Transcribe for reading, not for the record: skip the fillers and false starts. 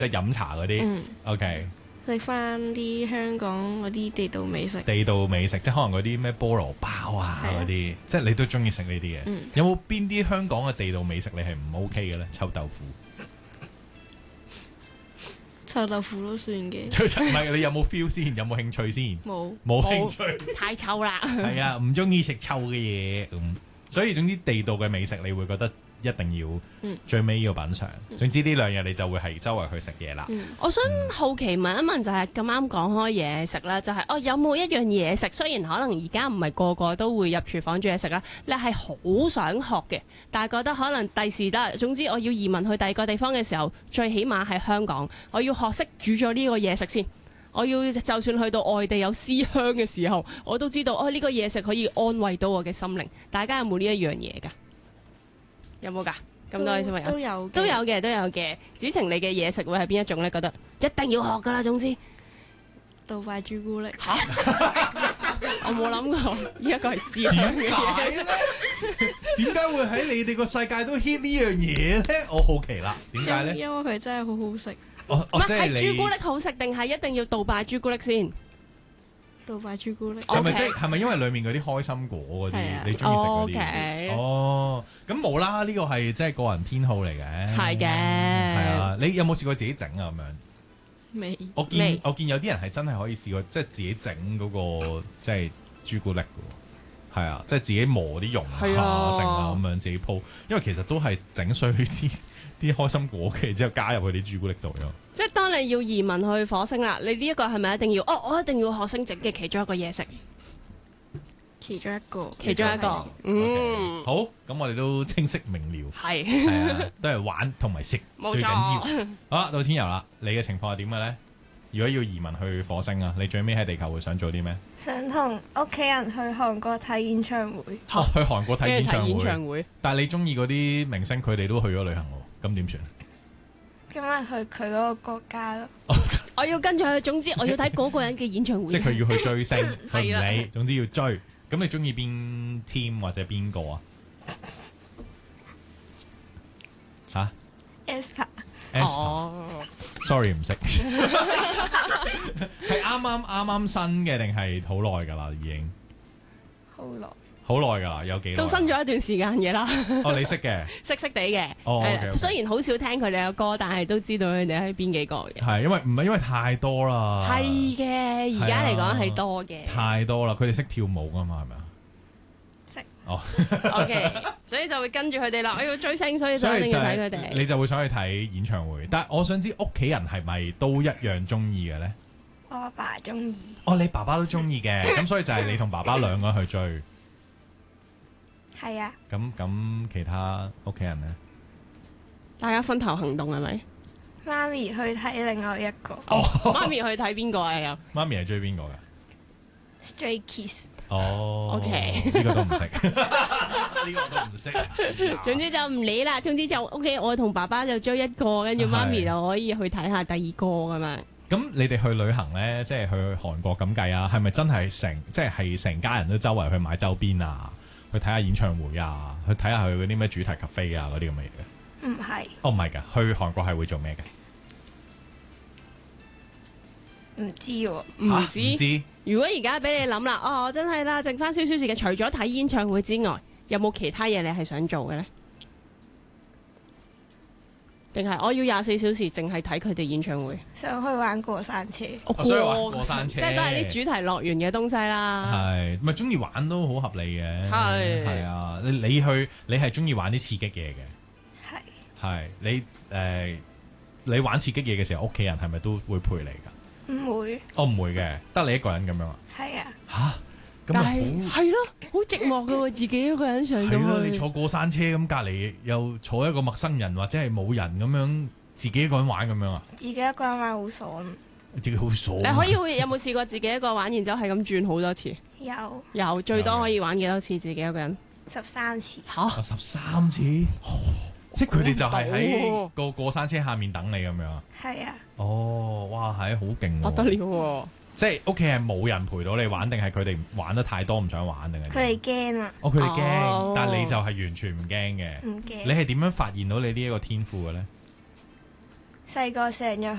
即係飲茶嗰啲。OK， 食翻啲香港嗰啲地道美食。 地道美食即係可能嗰啲咩菠蘿包啊嗰啲，即係你都中意食呢啲嘅。有冇邊啲香港嘅地道美食你係唔 OK 嘅咧？臭豆腐。 臭豆腐都算嘅。 唔係你有冇 feel 先？有冇興趣先？ 冇興趣。 太臭啦。 係啊，唔中意食臭嘅嘢咁，所以總之地道嘅美食，你會覺得一定要最尾要品嚐。總之呢兩日你就會係周圍去食嘢啦。 我想好奇問一問，就係咁啱講開嘢食啦，就係有冇一樣嘢食？雖然可能而家唔係個個都會入廚房煮嘢食啦，你係好想學嘅，但係覺得可能第時得。總之我要移民去第二個地方嘅時候，最起碼喺香港，我要學識煮咗呢個嘢食先。我要就算去到外地有思鄉嘅時候，我都知道呢個嘢食可以安慰到我嘅心靈。大家有冇呢一樣嘢㗎？有冇㗎？咁多位小朋友都有嘅。子晴，你嘅嘢食會係邊一種咧？覺得一定要學㗎啦。總之， 杜拜朱古力。 我冇諗過呢一個係思鄉嘅嘢。 點解咧？點解會喺你哋個世界都 hit 呢樣嘢咧？我好奇啦，點解咧？ 因為佢真係好好食。 係朱古力好食定係一定要杜拜朱古力先？ 杜拜朱古力係咪因為裡面嗰啲開心果嗰啲你中意食嗰啲？哦，咁冇啦，呢個係即係個人偏好嚟嘅。 係嘅。 係啊，你有冇試過自己整啊？咁樣未？ 我見有啲人係真係可以試過，即係自己整嗰個即係朱古力嘅。係啊，即係自己磨啲蓉啊、成啊咁樣自己鋪，因為其實都係整碎啲開心果嘅，之後加入去啲朱古力度咯。 即係當你要移民去火星啦，你呢一個係咪一定要？我一定要學識整嘅其中一個嘢食。 其中一個。 好，咁我哋都清晰明了。 係啊，都係玩同埋食最緊要。好啦，到千由啦，你嘅情況係點嘅咧？如果要移民去火星啊，你最尾喺地球會想做啲咩？ 想同屋企人去韓國睇演唱會。 去韓國睇演唱會。但係你中意嗰啲明星，佢哋都去咗旅行喎，咁點算？ 咁咪去佢嗰個國家咯。 我要跟住佢，總之我要睇嗰個人嘅演唱會。 即係佢要去追星，佢唔理，總之要追。咁你中意邊 team 或者邊個啊？嚇 ？aespa。sorry 唔識。係啱啱新嘅定係好耐㗎啦？已經好耐。 好耐㗎啦，有幾耐？ 都新咗一段時間嘅啦。 你識嘅？ 識地嘅。 okay. 雖然好少聽佢哋嘅歌，但係都知道佢哋係邊幾個嘅。 係因為太多啦。 係嘅，而家嚟講係多嘅。 太多啦，佢哋識跳舞㗎嘛，係咪啊？ 識。 OK， 所以就會跟住佢哋啦。我要追星，所以就一定要睇佢哋。 你就會想去睇演唱會，但係我想知屋企人係咪都一樣中意嘅咧？ 我阿爸中意。 你爸爸都中意嘅，咁所以就係你同爸爸兩個人去追。 係啊。 咁其他屋企人咧？ 大家分頭行動係咪？ 媽咪去睇另外一個。 媽咪去睇邊個啊？又媽咪係追邊個㗎 ？Stray Kids。 OK， 呢個都唔識，呢個都唔識。 總之就唔理啦，總之就 OK。我同爸爸就追一個，跟住媽咪就可以去睇下第二個咁樣。 咁你哋去旅行咧，即係去韓國咁計啊？係咪真係成家人都周圍去買周邊啊？去睇下演唱會啊？去睇下佢嗰啲咩主題咖啡啊嗰啲咁嘅嘢嘅？ 唔係。 唔係㗎，去韓國係會做咩嘅？ 唔知喎。 唔知。如果而家俾你諗啦，真係啦，剩翻少少時間，除咗睇演唱會之外，有冇其他嘢你係想做嘅咧？定係我要24小時淨係睇佢哋演唱會？ 想去玩過山車。 所以玩過山車， 即係都係啲主題樂園嘅東西啦。 係，咪中意玩都好合理嘅。係啊，你係中意玩啲刺激嘢嘅。係。係你玩刺激嘢嘅時候，屋企人係咪都會陪你㗎？ 唔會。 唔會嘅，得你一個人咁樣啊？ 係啊。 咁係咯，好寂寞㗎喎，自己一個人上到去。 係咯，你坐過山車咁，隔離又坐一個陌生人或者係冇人咁樣，自己一個人玩咁樣啊？ 自己一個人玩好爽。 自己好爽。 你可以有冇試過自己一個玩，然之後係咁轉好多次？有，最多可以玩幾多次自己一個人 ？13次。 嚇 ！13次。即係佢哋就係喺個過山車下面等你咁樣啊？ 係啊。 哇，係好勁喎！ 不得了喎！ 即係屋企係冇人陪到你玩，定係佢哋玩得太多唔想玩定係？ 佢哋驚啊！ 佢哋驚，但係你就係完全唔驚嘅。 唔驚。 你係點樣發現到你呢一個天賦嘅咧？ 細個成日